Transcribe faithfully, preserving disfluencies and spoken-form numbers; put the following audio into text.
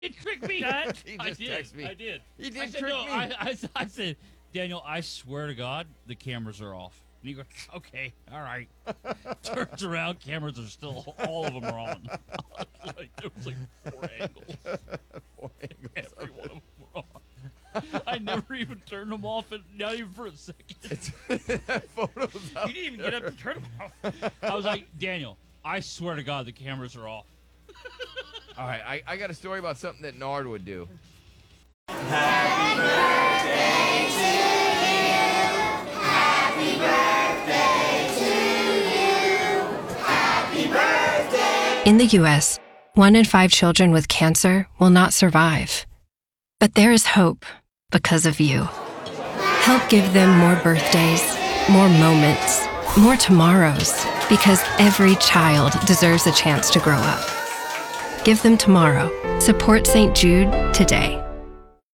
It tricked me. That He I just did. texted me. I did. He did I said, trick no, me. I, I, I said, Daniel, I swear to God, the cameras are off. And he goes, okay, all right. Turns around, cameras are still, all of them are on. Like, there was like four angles. Four angles. Every one of them were on. I never even turned them off, and not even for a second. It's, that photo's up You didn't even get up to turn them off. I was like, Daniel, I swear to God, the cameras are off. All right, I, I got a story about something that Nard would do. In the U S, one in five children with cancer will not survive. But there is hope because of you. Help give them more birthdays, more moments, more tomorrows, because every child deserves a chance to grow up. Give them tomorrow. Support Saint Jude today.